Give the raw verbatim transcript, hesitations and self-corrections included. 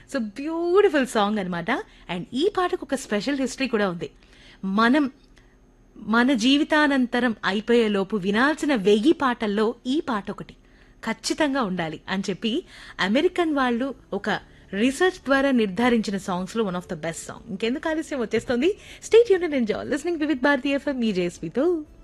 So beautiful song అనమాట. And ఈ పాటకు ఒక స్పెషల్ హిస్టరీ కూడా ఉంది. మనం మన జీవితానంతరం అయిపోయే లోపు వినాల్సిన వెయ్యి పాటల్లో ఈ పాట ఒకటి ఖచ్చితంగా ఉండాలి అని చెప్పి అమెరికన్ వాళ్ళు ఒక రీసెర్చ్ ద్వారా నిర్ధారించిన సాంగ్స్ లో one of the best song. ఇంకెందుకు ఆలస్యం, వచ్చేస్తుంది. Stay tuned and enjoy listening Vividh Bharati FM me జేఎస్పీతో.